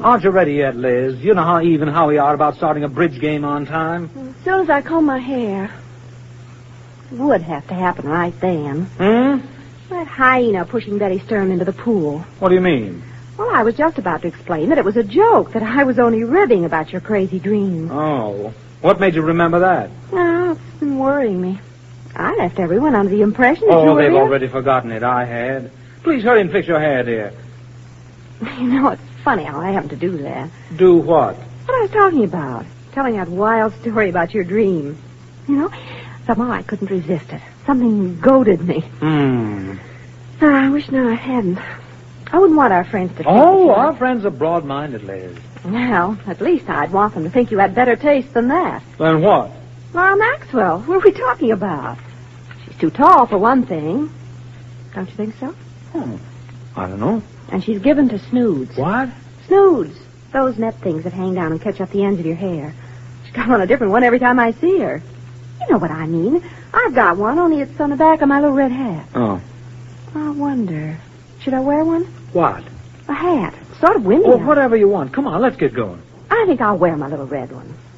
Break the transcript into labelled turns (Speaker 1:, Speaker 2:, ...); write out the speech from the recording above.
Speaker 1: Aren't you ready yet, Liz? You know how we are about starting a bridge game on time.
Speaker 2: As soon as I comb my hair. It would have to happen right then. That hyena pushing Betty Stern into the pool.
Speaker 1: What do you mean?
Speaker 2: Well, I was just about to explain that it was a joke, that I was only ribbing about your crazy dreams.
Speaker 1: Oh. What made you remember that?
Speaker 2: No, it's been worrying me. I left everyone under the impression that you were
Speaker 1: they've already forgotten it. I had. Please hurry and fix your hair, dear.
Speaker 2: You know, it's funny how I happened to do that.
Speaker 1: Do what?
Speaker 2: What I was talking about. Telling that wild story about your dream. You know, somehow I couldn't resist it. Something goaded me. I wish now I hadn't. I wouldn't want our friends to think
Speaker 1: our friends are broad-minded, Liz.
Speaker 2: Well, at least I'd want them to think you had better taste than that.
Speaker 1: Then what?
Speaker 2: Laura Maxwell. What are we talking about? She's too tall, for one thing. Don't you think so?
Speaker 1: I don't know.
Speaker 2: And she's given to snoods.
Speaker 1: What?
Speaker 2: Snoods. Those net things that hang down and catch up the ends of your hair. She's got on a different one every time I see her. You know what I mean. I've got one, only it's on the back of my little red hat.
Speaker 1: Oh.
Speaker 2: I wonder, should I wear one?
Speaker 1: What?
Speaker 2: A hat. Sort of windy.
Speaker 1: Oh, whatever you want. Come on, let's get going.
Speaker 2: I think I'll wear my little red one.